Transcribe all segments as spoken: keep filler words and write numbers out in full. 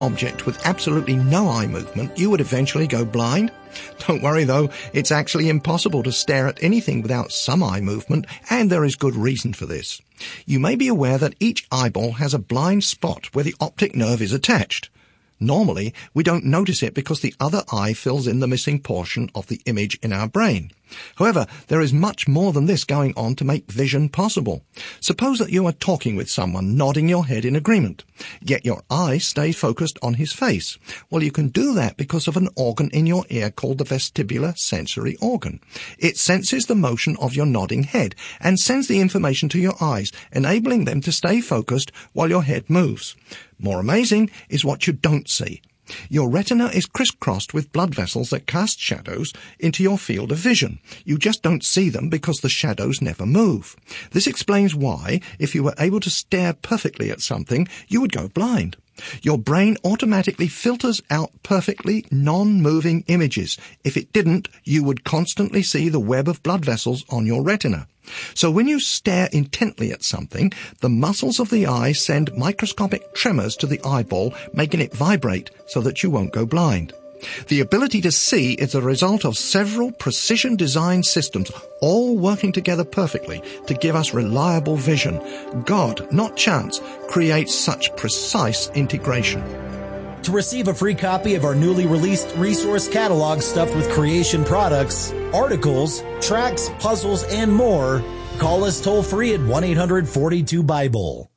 object with absolutely no eye movement, you would eventually go blind. Don't worry though, it's actually impossible to stare at anything without some eye movement, and there is good reason for this. You may be aware that each eyeball has a blind spot where the optic nerve is attached. Normally, we don't notice it because the other eye fills in the missing portion of the image in our brain. However, there is much more than this going on to make vision possible. Suppose that you are talking with someone, nodding your head in agreement, yet your eyes stay focused on his face. Well, you can do that because of an organ in your ear called the vestibular sensory organ. It senses the motion of your nodding head and sends the information to your eyes, enabling them to stay focused while your head moves. More amazing is what you don't see. Your retina is crisscrossed with blood vessels that cast shadows into your field of vision. You just don't see them because the shadows never move. This explains why, if you were able to stare perfectly at something, you would go blind. Your brain automatically filters out perfectly non-moving images. If it didn't, you would constantly see the web of blood vessels on your retina. So when you stare intently at something, the muscles of the eye send microscopic tremors to the eyeball, making it vibrate so that you won't go blind. The ability to see is the result of several precision design systems all working together perfectly to give us reliable vision. God, not chance, creates such precise integration. To receive a free copy of our newly released resource catalog stuffed with creation products, articles, tracks, puzzles, and more, call us toll-free at one eight hundred forty-two Bible.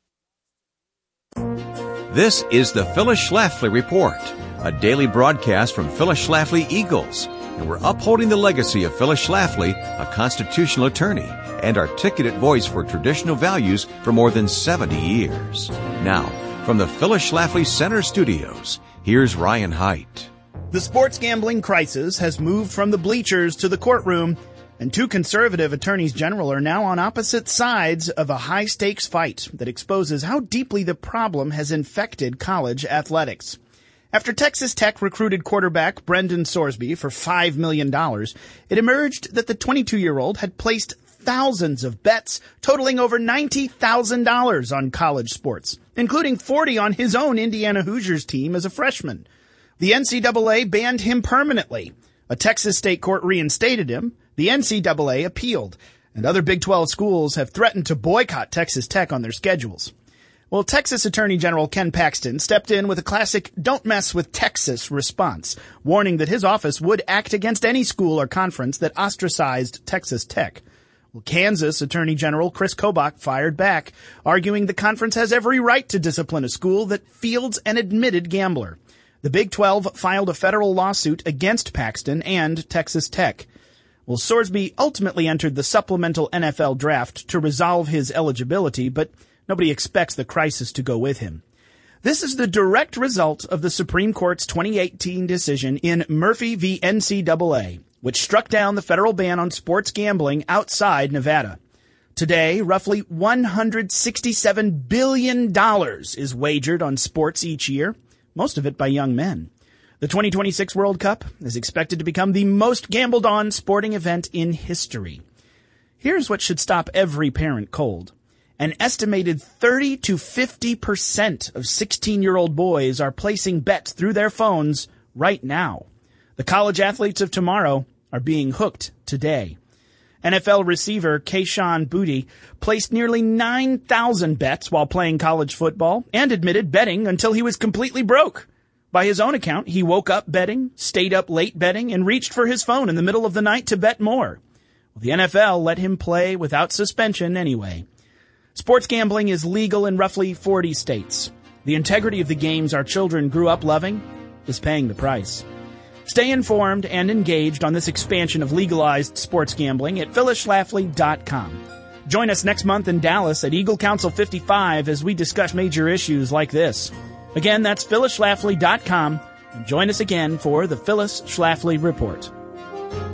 This is the Phyllis Schlafly Report, a daily broadcast from Phyllis Schlafly Eagles, and we're upholding the legacy of Phyllis Schlafly, a constitutional attorney and articulate voice for traditional values for more than seventy years. Now, from the Phyllis Schlafly Center Studios, here's Ryan Haidt. The sports gambling crisis has moved from the bleachers to the courtroom, and two conservative attorneys general are now on opposite sides of a high-stakes fight that exposes how deeply the problem has infected college athletics. After Texas Tech recruited quarterback Brendan Sorsby for five million dollars, it emerged that the twenty-two-year-old had placed thousands of bets totaling over ninety thousand dollars on college sports, including forty on his own Indiana Hoosiers team as a freshman. The N C double A banned him permanently. A Texas state court reinstated him. The N C double A appealed, and other Big twelve schools have threatened to boycott Texas Tech on their schedules. Well, Texas Attorney General Ken Paxton stepped in with a classic "don't mess with Texas" response, warning that his office would act against any school or conference that ostracized Texas Tech. Well, Kansas Attorney General Chris Kobach fired back, arguing the conference has every right to discipline a school that fields an admitted gambler. The Big twelve filed a federal lawsuit against Paxton and Texas Tech. Well, Sorsby ultimately entered the supplemental N F L draft to resolve his eligibility, but nobody expects the crisis to go with him. This is the direct result of the Supreme Court's twenty eighteen decision in Murphy v. N C double A, which struck down the federal ban on sports gambling outside Nevada. Today, roughly one hundred sixty-seven billion dollars is wagered on sports each year, most of it by young men. The twenty twenty-six World Cup is expected to become the most gambled on sporting event in history. Here's what should stop every parent cold. An estimated thirty to fifty percent of sixteen-year-old boys are placing bets through their phones right now. The college athletes of tomorrow are being hooked today. N F L receiver Kayshon Boutte placed nearly nine thousand bets while playing college football and admitted betting until he was completely broke. By his own account, he woke up betting, stayed up late betting, and reached for his phone in the middle of the night to bet more. Well, the N F L let him play without suspension anyway. Sports gambling is legal in roughly forty states. The integrity of the games our children grew up loving is paying the price. Stay informed and engaged on this expansion of legalized sports gambling at phyllis schlafly dot com. Join us next month in Dallas at Eagle Council fifty-five as we discuss major issues like this. Again, that's phyllis schlafly dot com, and join us again for the Phyllis Schlafly Report.